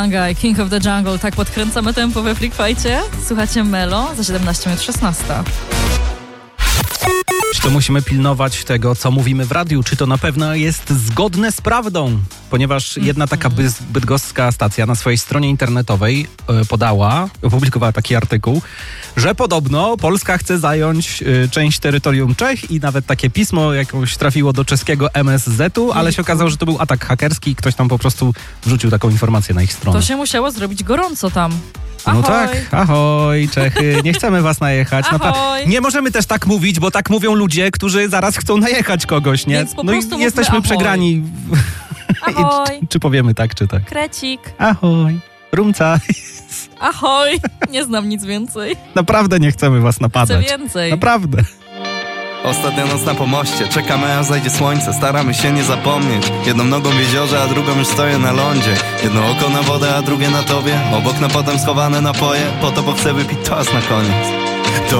Guy, King of the Jungle. Tak podkręcamy tempo we Freak Fight'cie. Słuchacie Melo za 17:16. Czy to musimy pilnować tego, co mówimy w radiu? Czy to na pewno jest zgodne z prawdą? Ponieważ jedna taka bydgoska stacja na swojej stronie internetowej opublikowała taki artykuł, że podobno Polska chce zająć część terytorium Czech i nawet takie pismo jakoś trafiło do czeskiego MSZ-u, ale się okazało, że to był atak hakerski i ktoś tam po prostu wrzucił taką informację na ich stronę. To się musiało zrobić gorąco tam. Ahoj. No tak, ahoj Czechy, nie chcemy was najechać. Nie możemy też tak mówić, bo tak mówią ludzie, którzy zaraz chcą najechać kogoś, nie? Więc po No prostu i jesteśmy ahoj. przegrani. Ahoj. Czy powiemy tak, czy tak? Krecik. Ahoj, rumca. Ahoj. Nie znam nic więcej. Naprawdę nie chcemy was Chcę napadać. więcej. Naprawdę. Ostatnia noc na pomoście, czekamy aż zajdzie słońce. Staramy się nie zapomnieć. Jedną nogą w jeziorze, a drugą już stoję na lądzie. Jedno oko na wodę, a drugie na tobie. Obok na potem schowane napoje. Po to, bo chcę wypić toast na koniec. To